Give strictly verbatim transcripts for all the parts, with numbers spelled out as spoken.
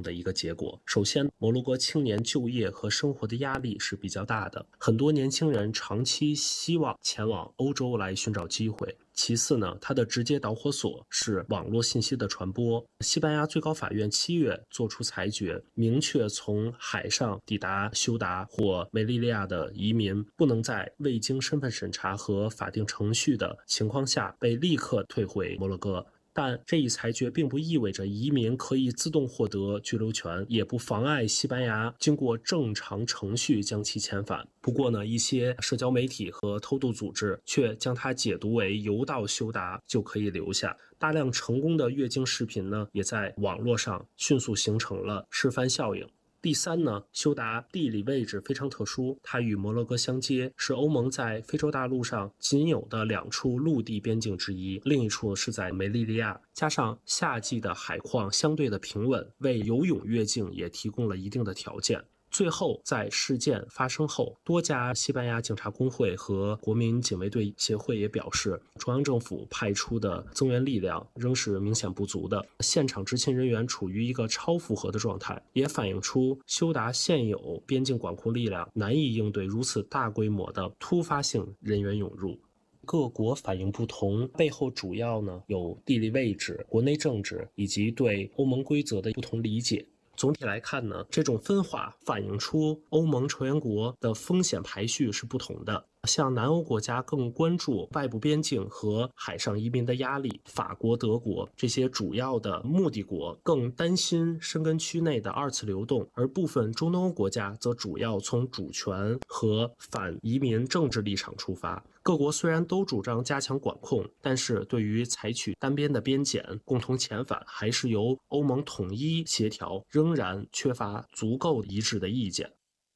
应的一个结果。首先，摩洛哥青年就业和生活的压力是比较大的，很多年轻人长期希望前往欧洲来寻找机会。其次呢，它的直接导火索是网络信息的传播。西班牙最高法院七月作出裁决，明确从海上抵达休达或梅利利亚的移民不能在未经身份审查和法定程序的情况下被立刻退回摩洛哥。但这一裁决并不意味着移民可以自动获得居留权，也不妨碍西班牙经过正常程序将其遣返。不过呢，一些社交媒体和偷渡组织却将它解读为游到休达就可以留下。大量成功的越境视频呢，也在网络上迅速形成了示范效应。第三呢，休达地理位置非常特殊，它与摩洛哥相接，是欧盟在非洲大陆上仅有的两处陆地边境之一，另一处是在梅利利亚。加上夏季的海况相对的平稳，为游泳越境也提供了一定的条件。最后，在事件发生后，多家西班牙警察工会和国民警卫队协会也表示，中央政府派出的增援力量仍是明显不足的，现场执勤人员处于一个超负荷的状态，也反映出休达现有边境管控力量难以应对如此大规模的突发性人员涌入。各国反应不同，背后主要呢有地理位置、国内政治以及对欧盟规则的不同理解。总体来看呢，这种分化反映出欧盟成员国的风险排序是不同的。像南欧国家更关注外部边境和海上移民的压力，法国、德国这些主要的目的国更担心申根区内的二次流动，而部分中东欧国家则主要从主权和反移民政治立场出发。各国虽然都主张加强管控，但是对于采取单边的边检、共同遣返，还是由欧盟统一协调，仍然缺乏足够一致的意见。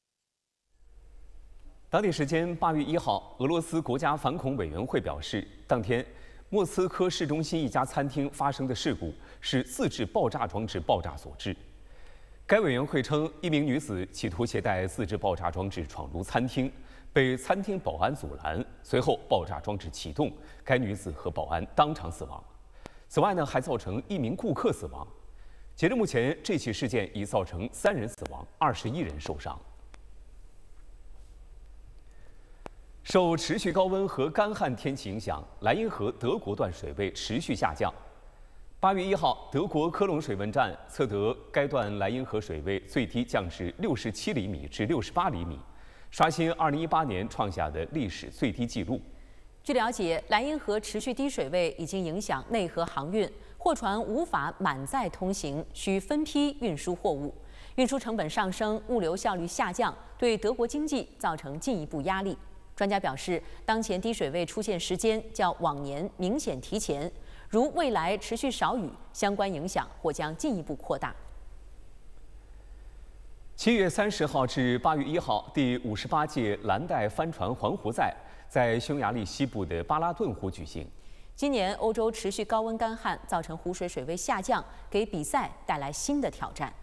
当地时间八月一号，俄罗斯国家反恐委员会表示，当天莫斯科市中心一家餐厅发生的事故是自制爆炸装置爆炸所致。该委员会称，一名女子企图携带自制爆炸装置闯入餐厅，被餐厅保安阻拦，随后爆炸装置启动，该女子和保安当场死亡。此外呢，还造成一名顾客死亡。截至目前，这起事件已造成三人死亡，二十一人受伤。受持续高温和干旱天气影响，莱茵河德国段水位持续下降。八月一号，德国科隆水文站测得该段莱茵河水位最低降至六十七厘米至六十八厘米，刷新二零一八年创下的历史最低纪录。 据了解，莱茵河持续低水位已经影响内河航运，货船无法满载通行，需分批运输货物，运输成本上升，物流效率下降，对德国经济造成进一步压力。专家表示，当前低水位出现时间较往年明显提前，如未来持续少雨，相关影响或将进一步扩大。 七月三十号至八月一号，第五十八届蓝带帆船环湖赛在匈牙利西部的巴拉顿湖举行。 今年欧洲持续高温干旱，造成湖水水位下降，给比赛带来新的挑战。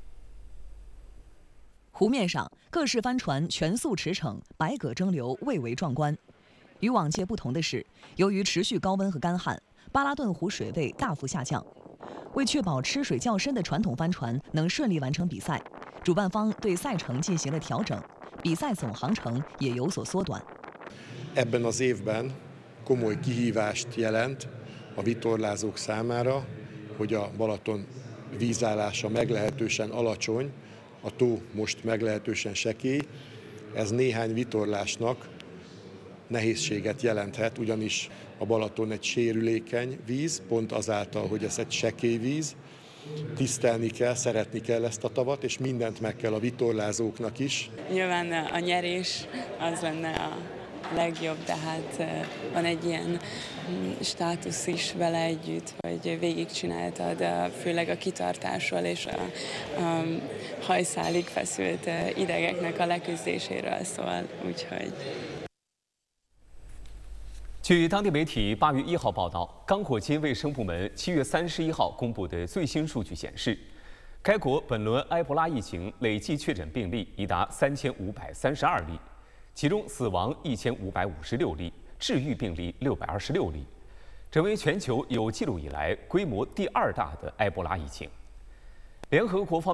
湖面上，各式帆船全速驰骋，百舸争流，蔚为壮观。与往届不同的是，由于持续高温和干旱，巴拉顿湖水位大幅下降。为确保吃水较深的传统帆船能顺利完成比赛，主办方对赛程进行了调整，比赛总航程也有所缩短。 Ebben az évben komoly kihívást jelent a vitorlázók számára, hogy a Balaton vízállása meglehetősen alacsony, a tó most meglehetősen sekély. Ez néhány vitorlásnak nehézséget jelenthet, ugyanis a Balaton egy sérülékeny víz, pont azáltal, hogy ez egy sekély víz. Tisztelni kell, szeretni kell ezt a tavat, és mindent meg kell a vitorlázóknak is. Nyilván a nyerés az lenne a legjobb, de hát van egy ilyen státusz is vele együtt, hogy végigcsináltad, főleg a kitartásról és a, a hajszálig feszült idegeknek a leküzdéséről szól, úgyhogy. 据当地媒体八月一号报道，刚果金卫生部门七月三十一号公布的最新数据显示，该国本轮埃博拉疫情累计确诊病例已达三千五百三十二例，其中死亡一千五百五十六例，治愈病例六百二十六例，成为全球有记录以来规模第二大的埃博拉疫情。联合国方面